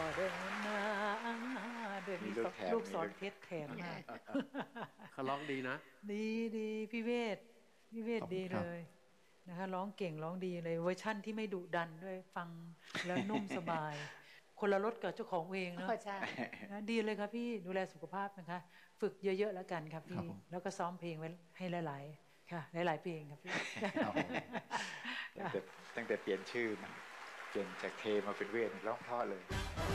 เดินนาเดินมีลูกศรเพชรแทนมากเขาร้องดีนะดีพี่เวทดีเลยนะคะร้องเก่งร้องดีเลยเวอร์ชั่นที่ไม่ดุดันด้วยฟังแล้วนุ่มสบายคนละรสกับเจ้าของเองเนาะใช่ดีเลยครับพี่ดูแลสุขภาพนะคะฝึกเยอะๆแล้วกันครับพี่แล้วก็ซ้อมเพลงไว้ให้หลายๆค่ะหลายๆเพลงครับพี่ตั้งแต่เปลี่ยนชื่อมาเปลี่ยนจากเทมาเป็นเวทร้องเพราะเลย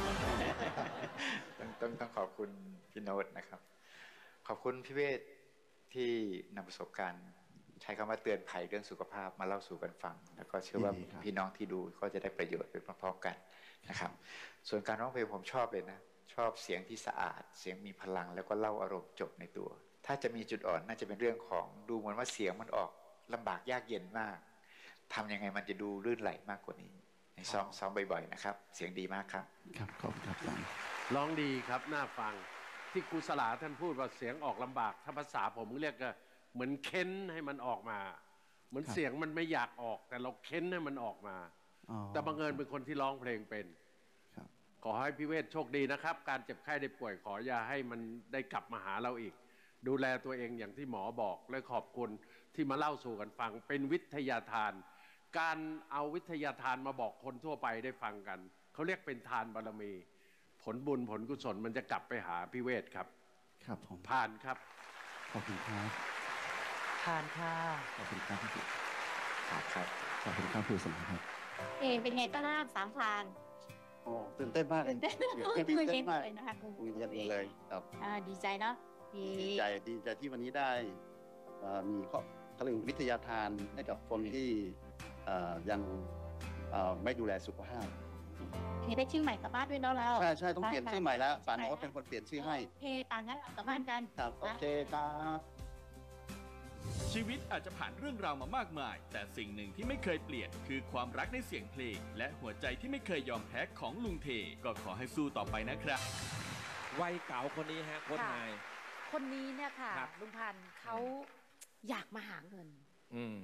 ต้องขอบคุณพี่โน้ตนะครับขอบคุณพี่เวทที่นำประสบการณ์ใช้คำว่าเตือนภัยเรื่องสุขภาพมาเล่าสู่กันฟังแล้วก็เชื่อว่าพี่น้องที่ดูก็จะได้ประโยชน์ไปพร้อมๆกันนะครับส่วนการร้องเพลงผมชอบเลยนะชอบเสียงที่สะอาดเสียงมีพลังแล้วก็เล่าอารมณ์จบในตัวถ้าจะมีจุดอ่อนน่าจะเป็นเรื่องของดูเหมือนว่าเสียงมันออกลำบากยากเย็นมากทำยังไงมันจะดูลื่นไหลมากกว่านี้ซ้อมบ่อยๆนะครับเสียงดีมากครับครับขอบคุณครับร้องดีครับน่าฟังที่ครูสลาท่านพูดว่าเสียงออกลำบากถ้าภาษาผมเรียกก็เหมือนเค้นให้มันออกมาเหมือนเสียงมันไม่อยากออกแต่เราเค้นให้มันออกมาแต่บังเอิญเป็นคนที่ร้องเพลงเป็นขอให้พี่เวทโชคดีนะครับการเจ็บไข้ได้ป่วยขออย่าให้มันได้กลับมาหาเราอีกดูแลตัวเองอย่างที่หมอบอกและขอบคุณที่มาเล่าสู่กันฟังเป็นวิทยาทานการเอาวิทยาทานมาบอกคนทั่วไปได้ฟังกันเขาเรียกเป็นทานบารมีผลบุญผลกุศลมันจะกลับไปหาพี่เวทครับครับผมผ่านครับขอบคุณครับผ่านค่ะขอบคุณครับพี่ครับขอบคุณครับครูสมภารเป็นไงต้อนรับสามพานโอ้ตื่นเต้นมากตื่นเต้นมากเลยนะคะครูตื่นเต้นเลยครับดีใจเนาะดีใจที่วันนี้ได้มีเขาเรียกวิทยาทานให้กับคนที่ยังไม่ดูแลสุขภาพได้ชื่อใหม่กลับบ้านด้วยเนาะเราใช่ต้องเปลี่ยนชื่อใหม่แล้วฝันว่าเป็นคนเปลี่ยนชื่อให้โอเคต่างกันกลับบ้านกันครับโอเคครับชีวิตอาจจะผ่านเรื่องราวมามากมายแต่สิ่งหนึ่งที่ไม่เคยเปลี่ยนคือความรักในเสียงเพลงและหัวใจที่ไม่เคยยอมแพ้ของลุงเทก็ขอให้สู้ต่อไปนะครับวัยเก่าคนนี้ฮะโค้ชนายคนนี้เนี่ยค่ะลุงพันธ์เขาอยากมาหาเงิน